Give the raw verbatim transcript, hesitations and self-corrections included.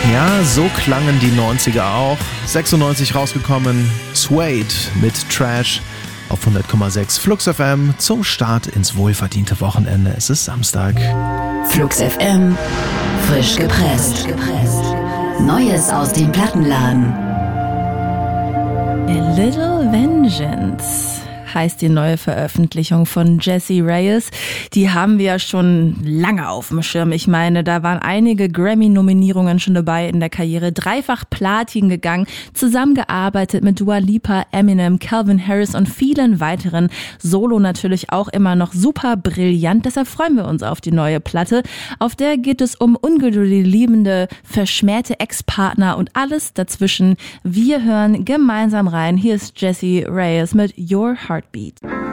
Ja, so klangen die neunziger auch. sechsundneunzig rausgekommen, Suede mit Trash auf hundert Komma sechs Flux F M zum Start ins wohlverdiente Wochenende. Es ist Samstag. Flux F M, frisch gepresst. Neues aus dem Plattenladen. A Little Vengeance heißt die neue Veröffentlichung von Jessie Reyez. Die haben wir ja schon lange auf dem Schirm. Ich meine, da waren einige Grammy-Nominierungen schon dabei in der Karriere. Dreifach Platin gegangen, zusammengearbeitet mit Dua Lipa, Eminem, Calvin Harris und vielen weiteren. Solo natürlich auch immer noch super brillant. Deshalb freuen wir uns auf die neue Platte. Auf der geht es um ungeduldige Liebende, verschmähte Ex-Partner und alles dazwischen. Wir hören gemeinsam rein. Hier ist Jessie Reyez mit Your Heart. Beat.